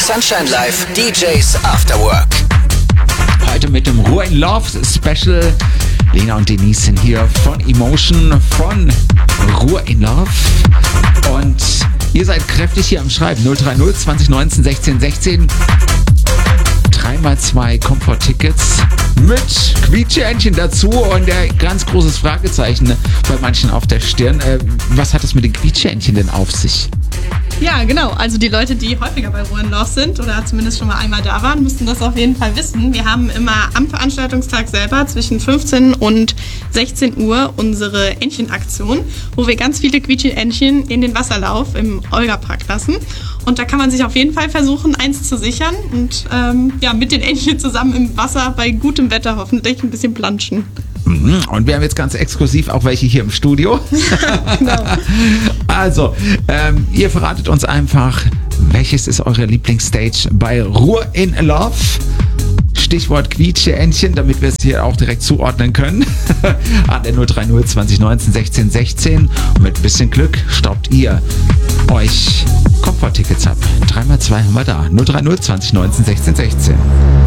Sunshine Live DJs After Work. Heute mit dem Ruhr in Love Special. Lena und Denise sind hier von Emotion, von Ruhr in Love. Und ihr seid kräftig hier am Schreiben. 030 2019 16 16. 3x2 Komfort-Tickets mit Quietscheentchen dazu und ein ganz großes Fragezeichen bei manchen auf der Stirn. Was hat es mit den Quietscheentchen denn auf sich? Ja, genau. Also die Leute, die häufiger bei Ruhr in Love sind oder zumindest schon mal einmal da waren, müssten das auf jeden Fall wissen. Wir haben immer am Veranstaltungstag selber zwischen 15 und 16 Uhr unsere Entchenaktion, wo wir ganz viele Quietscheentchen in den Wasserlauf im Olga-Park lassen. Und da kann man sich auf jeden Fall versuchen, eins zu sichern und mit den Entchen zusammen im Wasser bei gutem Wetter hoffentlich ein bisschen planschen. Und wir haben jetzt ganz exklusiv auch welche hier im Studio. Genau. Also, ihr verratet uns einfach, welches ist eure Lieblingsstage bei Ruhr in Love? Stichwort Quietscheentchen, damit wir es hier auch direkt zuordnen können. An der 030 2019 16 16. Und mit ein bisschen Glück staubt ihr euch Komfort-Tickets ab. 3x2 haben wir da. 030 2019 16 16.